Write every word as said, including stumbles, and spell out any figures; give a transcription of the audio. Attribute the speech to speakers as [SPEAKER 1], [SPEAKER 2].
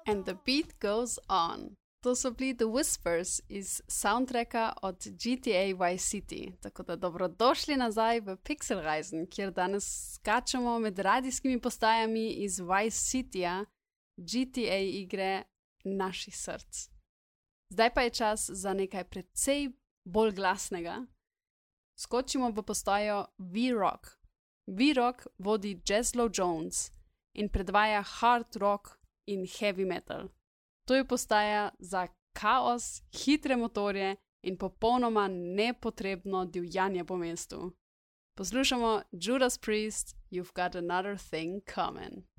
[SPEAKER 1] And the beat goes on. To so bili The Whispers iz soundtracka od G T A Vice City. Tako da dobrodošli nazaj v Pixel Reisen, kjer danes skačemo med radijskimi postajami iz Vice Cityja, G T A igre naših src. Zdaj pa je čas za nekaj precej bolj glasnega. Skočimo v postajo V-Rock. V-Rock vodi Jeslo Jones in predvaja hard rock in heavy metal. To je postaja za kaos, hitre motorje in popolnoma nepotrebno divjanje po mestu. Poslušamo Judas Priest, You've Got Another Thing Coming.